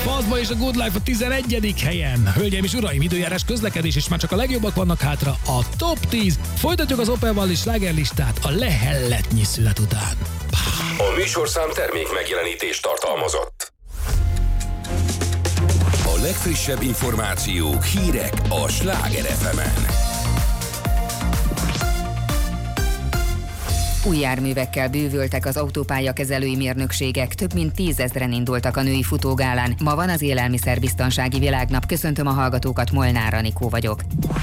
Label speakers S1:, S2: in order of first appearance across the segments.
S1: Fazma és a Good Life a 11. helyen. Hölgyeim és uraim, időjárás, közlekedés, és már csak a legjobbak vannak hátra. A Top 10. Folytatjuk az Opel-val és slágerlistát a lehelletnyi szület után.
S2: A műsorszám termék megjelenítést tartalmazott. A legfrissebb információk, hírek a Sláger FM-en.
S3: Új járművekkel bővültek az autópályakezelői mérnökségek, több mint 10 000-en indultak a női futógálán. Ma van az Élelmiszerbiztonsági Világnap, köszöntöm a hallgatókat, Molnár Anikó vagyok.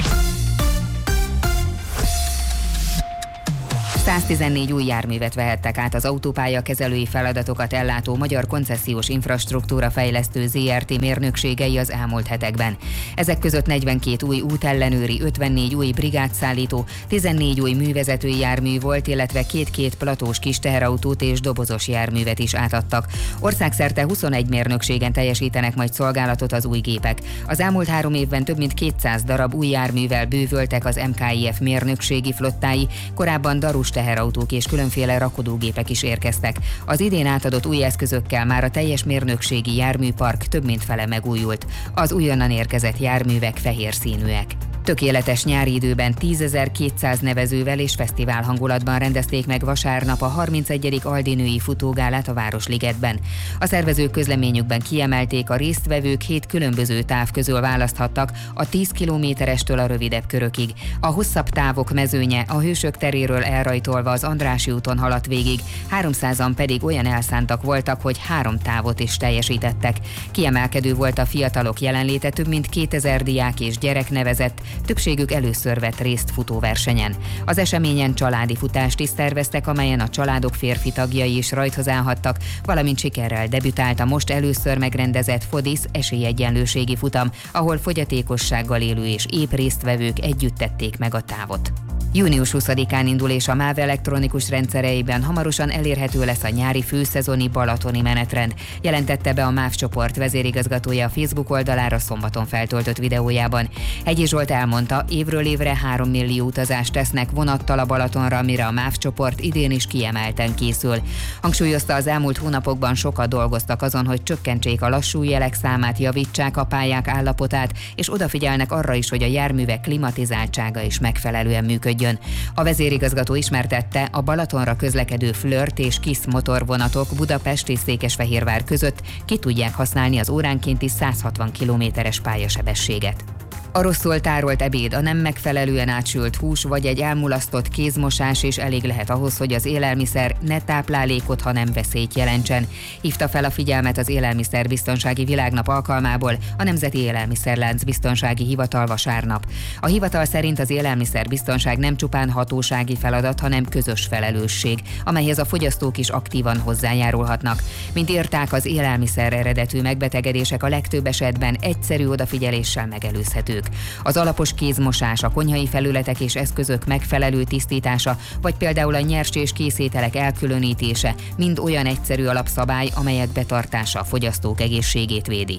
S3: 114 új járművet vehettek át az autópályakezelői feladatokat ellátó Magyar Koncesziós Infrastruktúra Fejlesztő Zrt. Mérnökségei az elmúlt hetekben. Ezek között 42 új útellenőri, 54 új brigádszállító, 14 új művezetői jármű volt, illetve két platós kis teherautót és dobozos járművet is átadtak. Országszerte 21 mérnökségen teljesítenek majd szolgálatot az új gépek. Az elmúlt 3 évben több mint 200 darab új járművel bővültek az MKIF mérnökségi flottái, korábban darus teherautók és különféle rakodógépek is érkeztek. Az idén átadott új eszközökkel már a teljes mérnökségi járműpark több mint fele megújult. Az újonnan érkezett járművek fehér színűek. Tökéletes nyári időben 10.200 nevezővel és fesztivál hangulatban rendezték meg vasárnap a 31. Aldi női futógálát a Városligetben. A szervezők közleményükben kiemelték, a résztvevők 7 különböző táv közül választhattak, a 10 kilométerestől a rövidebb körökig. A hosszabb távok mezőnye a Hősök teréről elrajtolva az Andrássy úton haladt végig, 300-an pedig olyan elszántak voltak, hogy 3 távot is teljesítettek. Kiemelkedő volt a fiatalok jelenléte, több mint 2000 diák és gyerek nevezett, többségük először vett részt futóversenyen. Az eseményen családi futást is szerveztek, amelyen a családok férfi tagjai is rajthoz állhattak, valamint sikerrel debütált a most először megrendezett FODIS esélyegyenlőségi futam, ahol fogyatékossággal élő és épp résztvevők együtt tették meg a távot. Június 20-án indul és a MÁV elektronikus rendszereiben hamarosan elérhető lesz a nyári főszezoni balatoni menetrend, jelentette be a MÁV csoport vezérigazgatója a Facebook oldalára szombaton feltöltött videójában. Hegyi Zsolt elmondta, évről évre 3 millió utazást tesznek vonattal a Balatonra, mire a MÁV csoport idén is kiemelten készül. Hangsúlyozta, az elmúlt hónapokban sokat dolgoztak azon, hogy csökkentsék a lassú jelek számát, javítsák a pályák állapotát, és odafigyelnek arra is, hogy a járművek klimatizáltsága is megfelelően működjön. A vezérigazgató ismertette, a Balatonra közlekedő Flirt és Kiss motorvonatok Budapest és Székesfehérvár között ki tudják használni az óránkénti 160 km/h pályasebességet. A rosszul tárolt ebéd, a nem megfelelően átsült hús vagy egy elmulasztott kézmosás is elég lehet ahhoz, hogy az élelmiszer ne táplálékot, hanem veszélyt jelentsen. Hívta fel a figyelmet az Élelmiszerbiztonsági Világnap alkalmából a Nemzeti Élelmiszerlánc Biztonsági Hivatal vasárnap. A hivatal szerint az élelmiszerbiztonság nem csupán hatósági feladat, hanem közös felelősség, amelyhez a fogyasztók is aktívan hozzájárulhatnak. Mint írták, az élelmiszer eredetű megbetegedések a legtöbb esetben egyszerű odafigyeléssel megelőzhetők. Az alapos kézmosás, a konyhai felületek és eszközök megfelelő tisztítása, vagy például a nyers és készételek elkülönítése mind olyan egyszerű alapszabály, amelyek betartása a fogyasztók egészségét védi.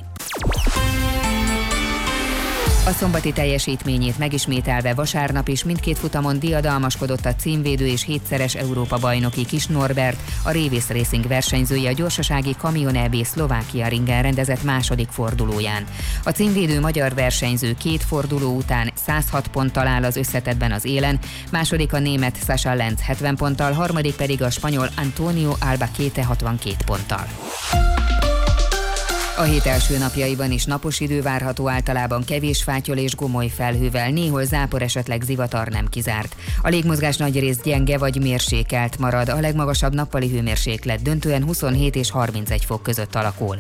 S3: A szombati teljesítményét megismételve vasárnap is mindkét futamon diadalmaskodott a címvédő és 7-szeres Európa-bajnoki Kis Norbert, a Révész Racing versenyzője a gyorsasági Kamion EB Szlovákia ringen rendezett második fordulóján. A címvédő magyar versenyző 2 forduló után 106 ponttal áll az összetettben az élen, második a német Sascha Lenz 70 ponttal, harmadik pedig a spanyol Antonio Albaquete 62 ponttal. A hét első napjaiban is napos idő várható, általában kevés fátyol és gomoly felhővel, néhol zápor, esetleg zivatar nem kizárt. A légmozgás nagyrészt gyenge vagy mérsékelt marad, a legmagasabb nappali hőmérséklet döntően 27 és 31 fok között alakul.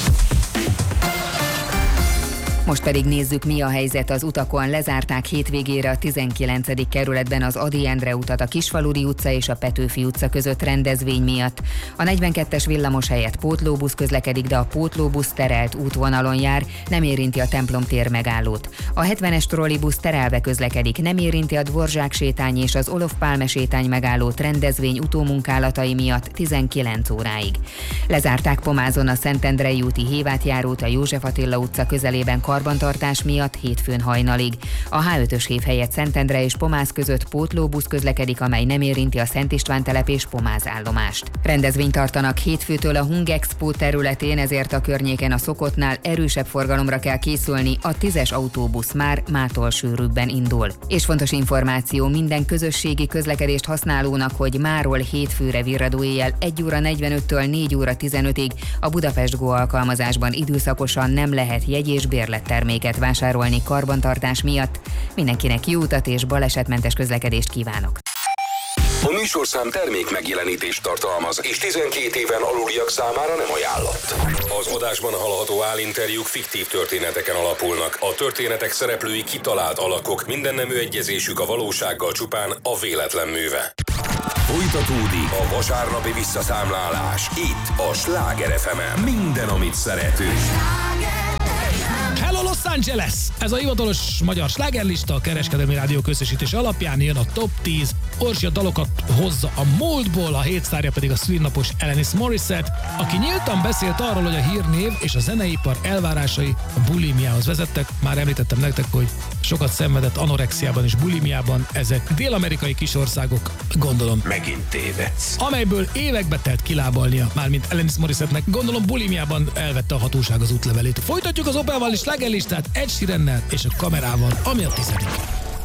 S3: Most pedig nézzük, mi a helyzet az utakon. Lezárták hétvégére a 19. kerületben az Ady Endre utat a Kisfaludy utca és a Petőfi utca között rendezvény miatt. A 42-es villamos helyett pótlóbusz közlekedik, de a pótlóbusz terelt útvonalon jár, nem érinti a Templom tér megállót. A 70-es trollibusz terelve közlekedik, nem érinti a Dvorzsák sétány és az Olof Pálme sétány megállót rendezvény utómunkálatai miatt 19 óráig. Lezárták Pomázon a Szentendrei úti hévátjárót, a József Attila utca közelében karbantartás miatt hétfőn hajnalig. A H5-ös hév helyett Szentendre és Pomász között pótlóbusz közlekedik, amely nem érinti a Szent István telep és Pomáz állomást. Rendezvényt tartanak hétfőtől a Hungexpo területén, ezért a környéken a szokottnál erősebb forgalomra kell készülni, a 10-es autóbusz már mától sűrűbben indul. És fontos információ minden közösségi közlekedést használónak, hogy máról hétfőre virradó éjjel 1 óra 45-től 4 óra 15-ig a Budapest Go alkalmazásban időszakosan nem lehet jegy- és bérletterméket vásárolni karbantartás miatt. Mindenkinek jó utat és balesetmentes közlekedést kívánok!
S2: A műsorszám termék megjelenítést tartalmaz, és 12 éven aluliak számára nem ajánlott. Az adásban hallható állinterjúk fiktív történeteken alapulnak. A történetek szereplői kitalált alakok, minden nemű egyezésük a valósággal csupán a véletlen műve. Folytatódik a vasárnapi visszaszámlálás itt a Sláger FM-en. Minden, amit szeretünk.
S1: Hello Los Angeles! Ez a hivatalos magyar slágerlista, a Kereskedelmi Rádió közösítés alapján jön a Top 10. Orsi a dalokat hozza a múltból, a hétsztárja pedig a szülinapos Alanis Morissette, aki nyíltan beszélt arról, hogy a hírnév és a zeneipar elvárásai a bulimiához vezettek. Már említettem nektek, hogy sokat szenvedett anorexiában és bulimiában, ezek dél-amerikai kisországok, gondolom.
S2: Megint tévedsz.
S1: Amelyből évekbe telt kilábalnia, mármint Alanis Morissettenek, gondolom bulimiában elvette a hatóság az útlevelét. Folytatjuk az Opelval és slágerlistát Ed Sheerannel és a Kamerával, ami a 10.